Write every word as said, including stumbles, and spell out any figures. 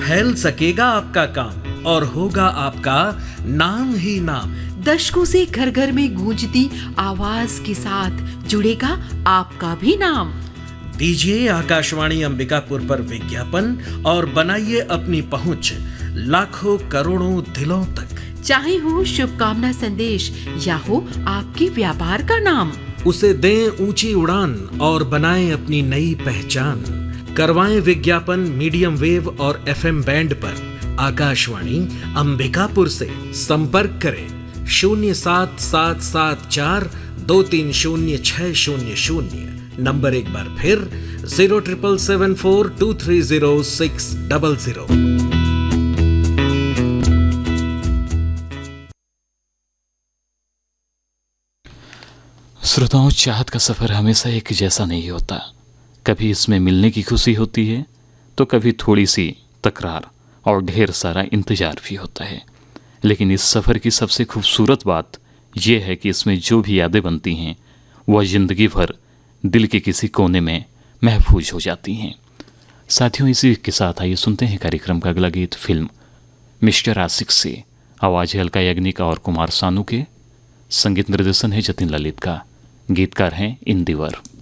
फैल सकेगा आपका काम और होगा आपका नाम ही नाम। दशकों से घर घर में गूंजती आवाज के साथ जुड़ेगा आपका भी नाम। दीजिए आकाशवाणी अंबिकापुर पर विज्ञापन और बनाइए अपनी पहुंच लाखों करोड़ों दिलों तक। चाहे हो शुभकामना संदेश या हो आपके व्यापार का नाम, उसे दें ऊंची उड़ान और बनाएं अपनी नई पहचान। करवाएं विज्ञापन मीडियम वेव और एफएम बैंड पर। आकाशवाणी अंबिकापुर से संपर्क करें शून्य सात सात सात चार दो तीन शून्य छह शून्य शून्य। नंबर एक बार फिर zero triple seven four to three zero six double zero. श्रोताओं, चाहत का सफर हमेशा एक जैसा नहीं होता। कभी इसमें मिलने की खुशी होती है तो कभी थोड़ी सी तकरार और ढेर सारा इंतजार भी होता है। लेकिन इस सफ़र की सबसे खूबसूरत बात यह है कि इसमें जो भी यादें बनती हैं वह ज़िंदगी भर दिल के किसी कोने में महफूज हो जाती हैं। साथियों, इसी के साथ आइए सुनते हैं कार्यक्रम का अगला गीत फिल्म मिस्टर आशिक से। आवाज़ है अलका याग्निक और कुमार सानू के, संगीत निर्देशन है जतिन ललित का, गीतकार हैं इंदिवर।